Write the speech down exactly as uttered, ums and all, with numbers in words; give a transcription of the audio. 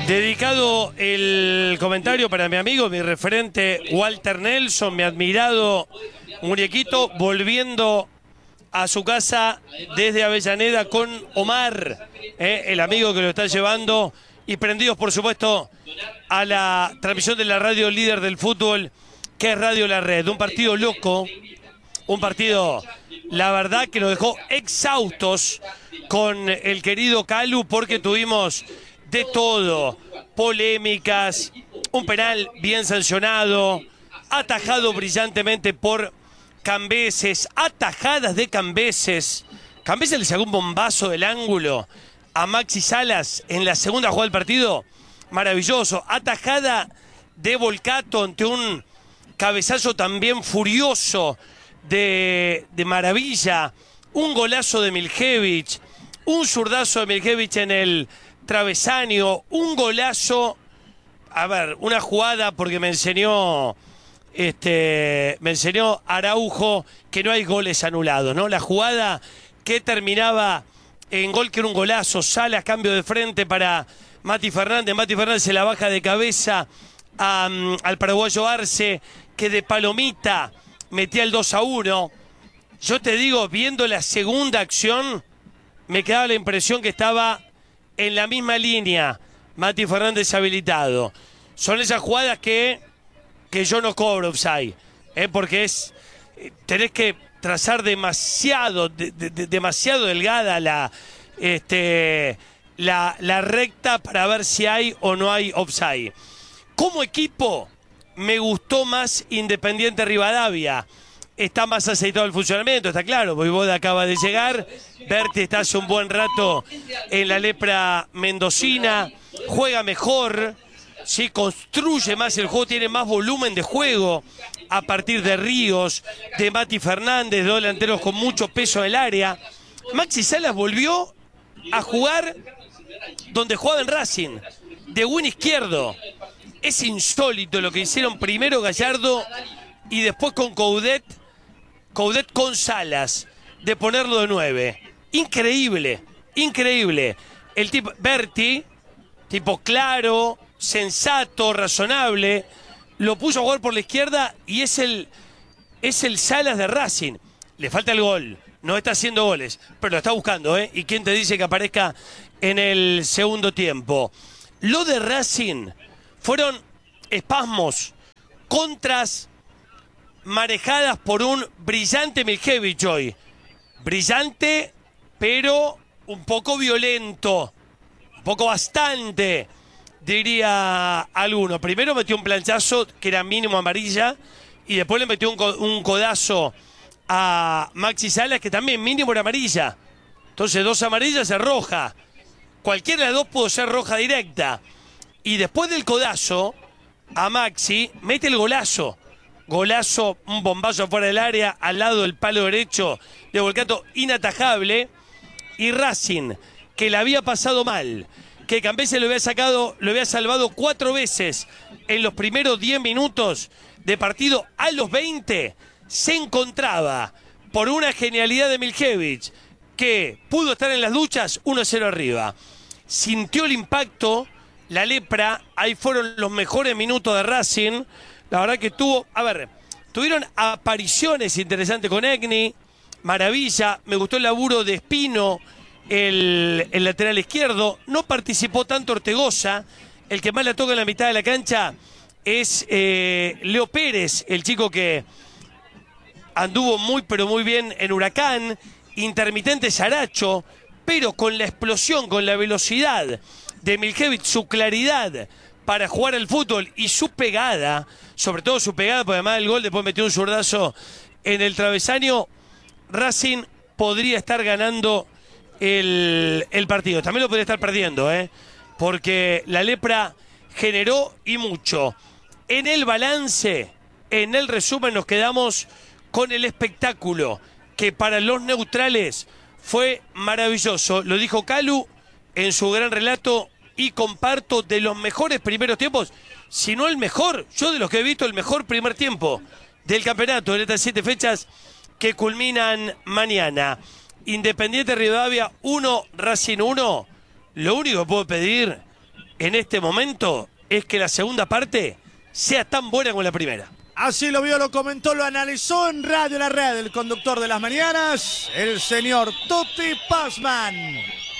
Dedicado el comentario para mi amigo, mi referente Walter Nelson, mi admirado muñequito, volviendo a su casa desde Avellaneda con Omar, eh, el amigo que lo está llevando, y prendidos, por supuesto, a la transmisión de la radio líder del fútbol, que es Radio La Red. Un partido loco, un partido, la verdad, que nos dejó exhaustos con el querido Calu, porque tuvimos de todo, polémicas, un penal bien sancionado, atajado brillantemente por Cambeses, atajadas de Cambeses. Cambeses le sacó un bombazo del ángulo a Maxi Salas en la segunda jugada del partido, maravilloso. Atajada de Volcato ante un cabezazo también furioso de, de Maravilla, un golazo de Miljevich, un zurdazo de Miljevich en el travesaño, un golazo, a ver, una jugada, porque me enseñó este me enseñó Araujo que no hay goles anulados, ¿no? La jugada que terminaba en gol, que era un golazo. Salas, cambio de frente para Mati Fernández, Mati Fernández se la baja de cabeza a, um, al paraguayo Arce, que de palomita metía el dos a uno. Yo te digo, viendo la segunda acción, me quedaba la impresión que estaba en la misma línea Mati Fernández habilitado. Son esas jugadas que, que yo no cobro offside, ¿eh? Porque es, tenés que trazar demasiado, de, de, demasiado delgada la, este, la, la recta para ver si hay o no hay offside. Como equipo, me gustó más Independiente Rivadavia. Está más aceitado el funcionamiento, está claro. Voivoda acaba de llegar. Berti está hace un buen rato en la lepra mendocina. Juega mejor, ¿sí? Construye más el juego, tiene más volumen de juego a partir de Ríos, de Mati Fernández, dos delanteros con mucho peso en el área. Maxi Salas volvió a jugar donde jugaba en Racing, de win izquierdo. Es insólito lo que hicieron primero Gallardo y después con Coudet. Coudet con Salas, de ponerlo de nueve. Increíble, increíble. El tipo, Berti, tipo claro, sensato, razonable, lo puso a jugar por la izquierda y es el, es el Salas de Racing. Le falta el gol, no está haciendo goles, pero lo está buscando, ¿eh? ¿Y quién te dice que aparezca en el segundo tiempo? Lo de Racing fueron espasmos, contras, manejadas por un brillante Miljevich hoy. Brillante, pero un poco violento. Un poco bastante, diría alguno. Primero metió un planchazo que era mínimo amarilla, y después le metió un, un codazo a Maxi Salas, que también mínimo era amarilla. Entonces dos amarillas es roja. Cualquiera de las dos pudo ser roja directa. Y después del codazo a Maxi, mete el golazo. Golazo, un bombazo fuera del área, al lado del palo derecho de Volcato, inatajable. Y Racing, que la había pasado mal, que Cambeses lo había sacado, lo había salvado cuatro veces en los primeros diez minutos de partido, a los veinte se encontraba, por una genialidad de Miljevich, que pudo estar en las duchas, uno a cero arriba. Sintió el impacto la lepra, ahí fueron los mejores minutos de Racing. La verdad que tuvo, a ver, tuvieron apariciones interesantes con Egni, Maravilla, me gustó el laburo de Espino, el, el lateral izquierdo. No participó tanto Ortegoza, el que más la toca en la mitad de la cancha es eh, Leo Pérez, el chico que anduvo muy pero muy bien en Huracán. Intermitente Saracho, pero con la explosión, con la velocidad de Miljevich, su claridad para jugar al fútbol y su pegada, sobre todo su pegada, porque además del gol después metió un zurdazo en el travesaño. Racing podría estar ganando el, el partido, también lo podría estar perdiendo, ¿eh? Porque la lepra generó y mucho. En el balance, en el resumen, nos quedamos con el espectáculo, que para los neutrales fue maravilloso. Lo dijo Calu en su gran relato, y comparto, de los mejores primeros tiempos, si no el mejor, yo de los que he visto, el mejor primer tiempo del campeonato, de estas siete fechas que culminan mañana. Independiente Rivadavia uno, Racing uno. Lo único que puedo pedir en este momento es que la segunda parte sea tan buena como la primera. Así lo vio, lo comentó, lo analizó en Radio La Red, el conductor de las mañanas, el señor Tuti Pazman.